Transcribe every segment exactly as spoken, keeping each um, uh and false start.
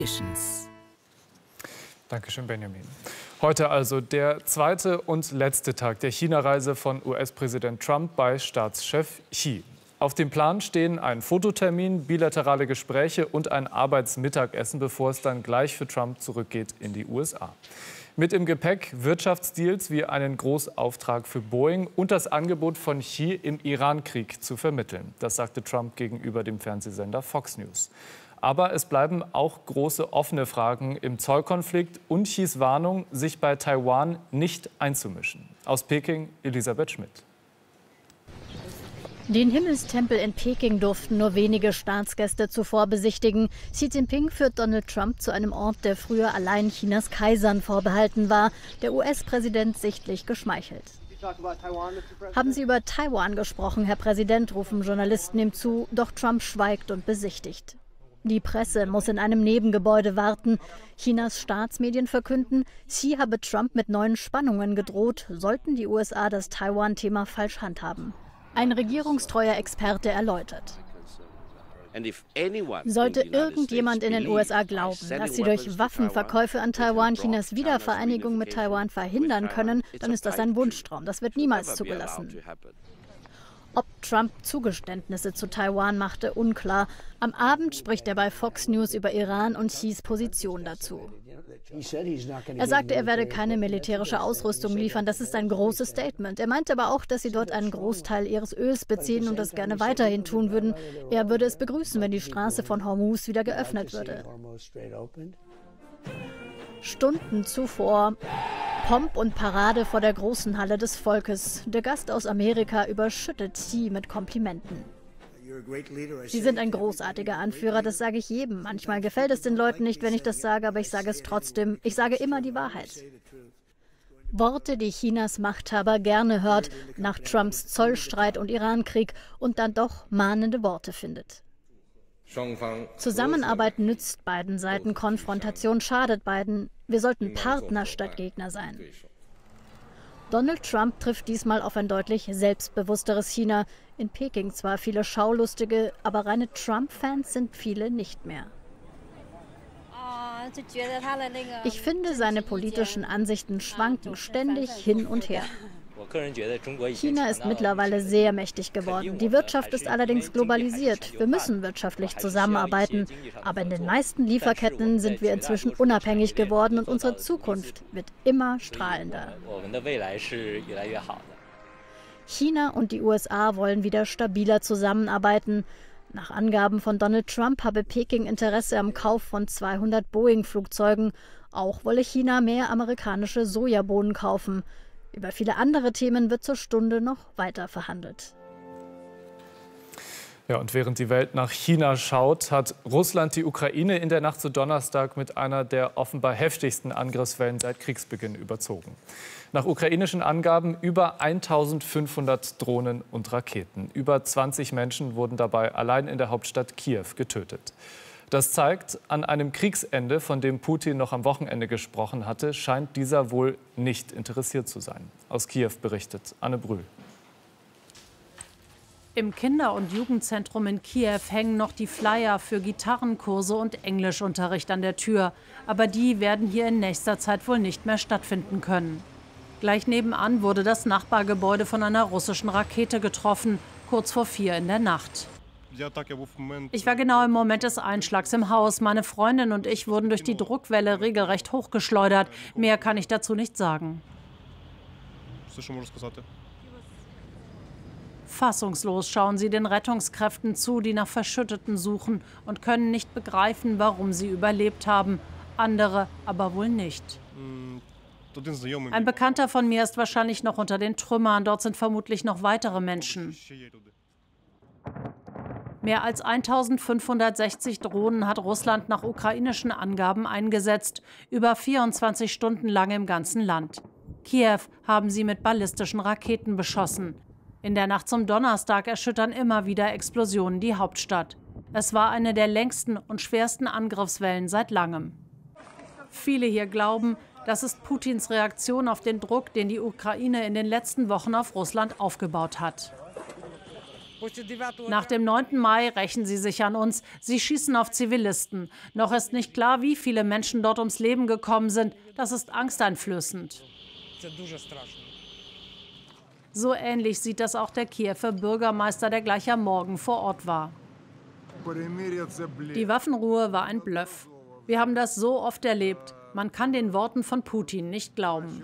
Dankeschön, Benjamin. Heute also der zweite und letzte Tag der China-Reise von U S-Präsident Trump bei Staatschef Xi. Auf dem Plan stehen ein Fototermin, bilaterale Gespräche und ein Arbeitsmittagessen, bevor es dann gleich für Trump zurückgeht in die U S A. Mit im Gepäck Wirtschaftsdeals wie einen Großauftrag für Boeing und das Angebot von Xi, im Iran-Krieg zu vermitteln. Das sagte Trump gegenüber dem Fernsehsender Fox News. Aber es bleiben auch große offene Fragen im Zollkonflikt und Xis Warnung, sich bei Taiwan nicht einzumischen. Aus Peking, Elisabeth Schmidt. Den Himmelstempel in Peking durften nur wenige Staatsgäste zuvor besichtigen. Xi Jinping führt Donald Trump zu einem Ort, der früher allein Chinas Kaisern vorbehalten war. Der U S-Präsident sichtlich geschmeichelt. Haben Sie über Taiwan gesprochen, Herr Präsident, rufen Journalisten ihm zu, doch Trump schweigt und besichtigt. Die Presse muss in einem Nebengebäude warten. Chinas Staatsmedien verkünden, Xi habe Trump mit neuen Spannungen gedroht, sollten die U S A das Taiwan-Thema falsch handhaben. Ein regierungstreuer Experte erläutert. Sollte irgendjemand in den U S A glauben, dass sie durch Waffenverkäufe an Taiwan Chinas Wiedervereinigung mit Taiwan verhindern können, dann ist das ein Wunschtraum. Das wird niemals zugelassen. Ob Trump Zugeständnisse zu Taiwan machte, unklar. Am Abend spricht er bei Fox News über Iran und Xis Position dazu. Er sagte, er werde keine militärische Ausrüstung liefern. Das ist ein großes Statement. Er meinte aber auch, dass sie dort einen Großteil ihres Öls beziehen und das gerne weiterhin tun würden. Er würde es begrüßen, wenn die Straße von Hormuz wieder geöffnet würde. Stunden zuvor Pomp und Parade vor der großen Halle des Volkes. Der Gast aus Amerika überschüttet Xi mit Komplimenten. Sie sind ein großartiger Anführer, das sage ich jedem. Manchmal gefällt es den Leuten nicht, wenn ich das sage, aber ich sage es trotzdem. Ich sage immer die Wahrheit. Worte, die Chinas Machthaber gerne hört, nach Trumps Zollstreit und Irankrieg und dann doch mahnende Worte findet. Zusammenarbeit nützt beiden Seiten, Konfrontation schadet beiden. Wir sollten Partner statt Gegner sein. Donald Trump trifft diesmal auf ein deutlich selbstbewussteres China. In Peking zwar viele Schaulustige, aber reine Trump-Fans sind viele nicht mehr. Ich finde, seine politischen Ansichten schwanken ständig hin und her. China ist mittlerweile sehr mächtig geworden. Die Wirtschaft ist allerdings globalisiert. Wir müssen wirtschaftlich zusammenarbeiten. Aber in den meisten Lieferketten sind wir inzwischen unabhängig geworden und unsere Zukunft wird immer strahlender. China und die U S A wollen wieder stabiler zusammenarbeiten. Nach Angaben von Donald Trump habe Peking Interesse am Kauf von zweihundert Boeing-Flugzeugen. Auch wolle China mehr amerikanische Sojabohnen kaufen. Über viele andere Themen wird zur Stunde noch weiter verhandelt. Ja, und während die Welt nach China schaut, hat Russland die Ukraine in der Nacht zu Donnerstag mit einer der offenbar heftigsten Angriffswellen seit Kriegsbeginn überzogen. Nach ukrainischen Angaben über eintausendfünfhundert Drohnen und Raketen. Über zwanzig Menschen wurden dabei allein in der Hauptstadt Kiew getötet. Das zeigt, an einem Kriegsende, von dem Putin noch am Wochenende gesprochen hatte, scheint dieser wohl nicht interessiert zu sein. Aus Kiew berichtet Anne Brühl. Im Kinder- und Jugendzentrum in Kiew hängen noch die Flyer für Gitarrenkurse und Englischunterricht an der Tür. Aber die werden hier in nächster Zeit wohl nicht mehr stattfinden können. Gleich nebenan wurde das Nachbargebäude von einer russischen Rakete getroffen, kurz vor vier in der Nacht. Ich war genau im Moment des Einschlags im Haus. Meine Freundin und ich wurden durch die Druckwelle regelrecht hochgeschleudert. Mehr kann ich dazu nicht sagen. Fassungslos schauen sie den Rettungskräften zu, die nach Verschütteten suchen und können nicht begreifen, warum sie überlebt haben. Andere aber wohl nicht. Ein Bekannter von mir ist wahrscheinlich noch unter den Trümmern. Dort sind vermutlich noch weitere Menschen. Mehr als eintausendfünfhundertsechzig Drohnen hat Russland nach ukrainischen Angaben eingesetzt, über vierundzwanzig Stunden lang im ganzen Land. Kiew haben sie mit ballistischen Raketen beschossen. In der Nacht zum Donnerstag erschüttern immer wieder Explosionen die Hauptstadt. Es war eine der längsten und schwersten Angriffswellen seit langem. Viele hier glauben, das ist Putins Reaktion auf den Druck, den die Ukraine in den letzten Wochen auf Russland aufgebaut hat. Nach dem neunten Mai rächen sie sich an uns. Sie schießen auf Zivilisten. Noch ist nicht klar, wie viele Menschen dort ums Leben gekommen sind. Das ist angsteinflößend. So ähnlich sieht das auch der Kiewer Bürgermeister, der gleich am Morgen vor Ort war. Die Waffenruhe war ein Bluff. Wir haben das so oft erlebt. Man kann den Worten von Putin nicht glauben.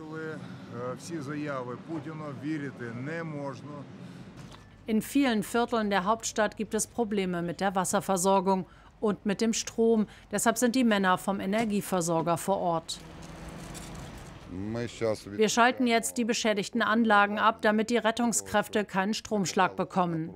In vielen Vierteln der Hauptstadt gibt es Probleme mit der Wasserversorgung und mit dem Strom. Deshalb sind die Männer vom Energieversorger vor Ort. Wir schalten jetzt die beschädigten Anlagen ab, damit die Rettungskräfte keinen Stromschlag bekommen.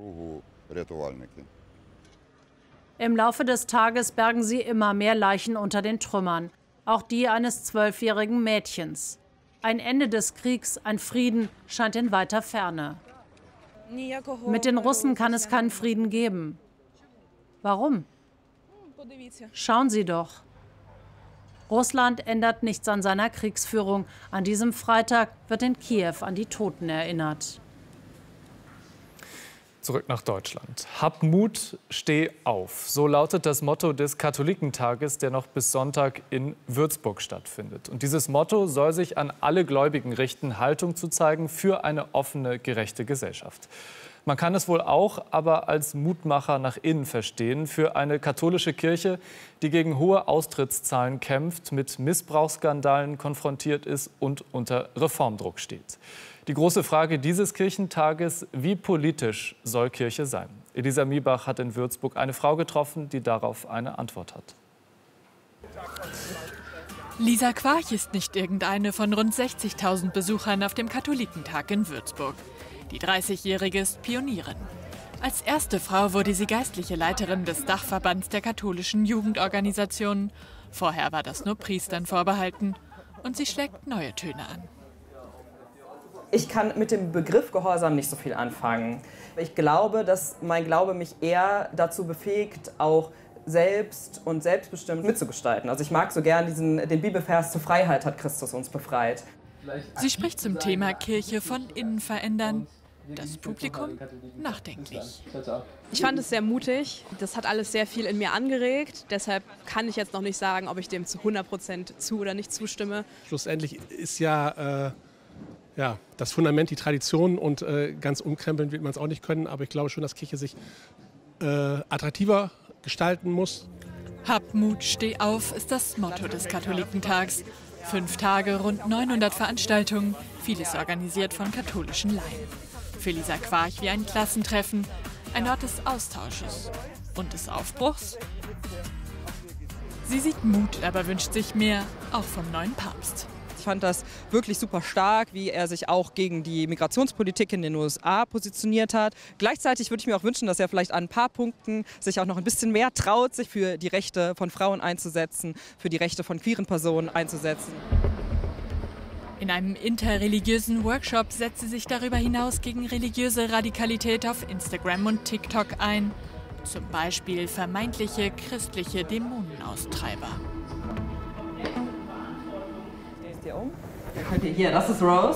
Im Laufe des Tages bergen sie immer mehr Leichen unter den Trümmern. Auch die eines zwölfjährigen Mädchens. Ein Ende des Kriegs, ein Frieden, scheint in weiter Ferne. Mit den Russen kann es keinen Frieden geben. Warum? Schauen Sie doch. Russland ändert nichts an seiner Kriegsführung. An diesem Freitag wird in Kiew an die Toten erinnert. Zurück nach Deutschland. Hab Mut, steh auf. So lautet das Motto des Katholikentages, der noch bis Sonntag in Würzburg stattfindet. Und dieses Motto soll sich an alle Gläubigen richten, Haltung zu zeigen für eine offene, gerechte Gesellschaft. Man kann es wohl auch aber als Mutmacher nach innen verstehen für eine katholische Kirche, die gegen hohe Austrittszahlen kämpft, mit Missbrauchsskandalen konfrontiert ist und unter Reformdruck steht. Die große Frage dieses Kirchentages: Wie politisch soll Kirche sein? Elisa Miebach hat in Würzburg eine Frau getroffen, die darauf eine Antwort hat. Lisa Quarch ist nicht irgendeine von rund sechzigtausend Besuchern auf dem Katholikentag in Würzburg. Die dreißigjährige ist Pionierin. Als erste Frau wurde sie geistliche Leiterin des Dachverbands der katholischen Jugendorganisationen. Vorher war das nur Priestern vorbehalten. Und sie schlägt neue Töne an. Ich kann mit dem Begriff Gehorsam nicht so viel anfangen. Ich glaube, dass mein Glaube mich eher dazu befähigt, auch selbst und selbstbestimmt mitzugestalten. Also ich mag so gern diesen, den Bibelvers: zur Freiheit hat Christus uns befreit. Sie spricht zum Thema Kirche von innen verändern. Das Publikum nachdenklich. Ich fand es sehr mutig. Das hat alles sehr viel in mir angeregt. Deshalb kann ich jetzt noch nicht sagen, ob ich dem zu hundert Prozent zu oder nicht zustimme. Schlussendlich ist ja, äh, ja das Fundament die Tradition und äh, ganz umkrempeln wird man es auch nicht können. Aber ich glaube schon, dass Kirche sich äh, attraktiver gestalten muss. Hab Mut, steh auf ist das Motto des Katholikentags. Fünf Tage, rund neunhundert Veranstaltungen, vieles organisiert von katholischen Laien. Für Lisa Quarch wie ein Klassentreffen, ein Ort des Austausches und des Aufbruchs. Sie sieht Mut, aber wünscht sich mehr, auch vom neuen Papst. Ich fand das wirklich super stark, wie er sich auch gegen die Migrationspolitik in den U S A positioniert hat. Gleichzeitig würde ich mir auch wünschen, dass er vielleicht an ein paar Punkten sich auch noch ein bisschen mehr traut, sich für die Rechte von Frauen einzusetzen, für die Rechte von queeren Personen einzusetzen. In einem interreligiösen Workshop setzt sie sich darüber hinaus gegen religiöse Radikalität auf Instagram und TikTok ein. Zum Beispiel vermeintliche christliche Dämonenaustreiber. Hier, das ist Rose.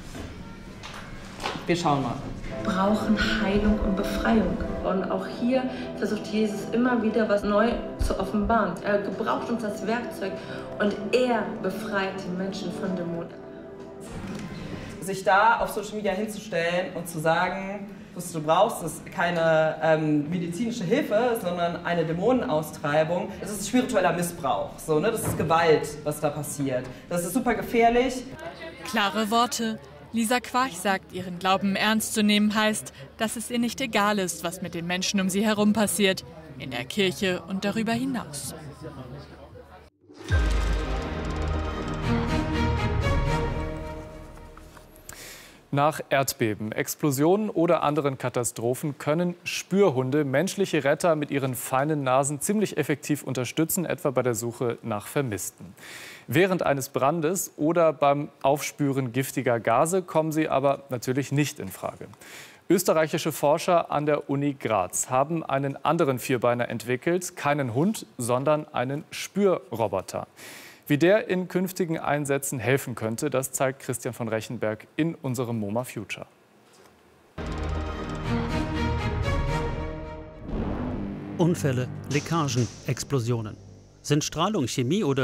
Wir schauen mal. Brauchen Heilung und Befreiung. Und auch hier versucht Jesus immer wieder was neu zu offenbaren. Er gebraucht uns als Werkzeug und er befreit die Menschen von Dämonen. Sich da auf Social Media hinzustellen und zu sagen, was du brauchst, ist keine ähm, medizinische Hilfe, sondern eine Dämonenaustreibung. Das ist spiritueller Missbrauch. So, ne? Das ist Gewalt, was da passiert. Das ist super gefährlich. Klare Worte. Lisa Quarch sagt, ihren Glauben ernst zu nehmen heißt, dass es ihr nicht egal ist, was mit den Menschen um sie herum passiert, in der Kirche und darüber hinaus. Nach Erdbeben, Explosionen oder anderen Katastrophen können Spürhunde menschliche Retter mit ihren feinen Nasen ziemlich effektiv unterstützen, etwa bei der Suche nach Vermissten. Während eines Brandes oder beim Aufspüren giftiger Gase kommen sie aber natürlich nicht in Frage. Österreichische Forscher an der Uni Graz haben einen anderen Vierbeiner entwickelt, keinen Hund, sondern einen Spürroboter. Wie der in künftigen Einsätzen helfen könnte, das zeigt Christian von Rechenberg in unserem MoMA Future. Unfälle, Leckagen, Explosionen. Sind Strahlung, Chemie oder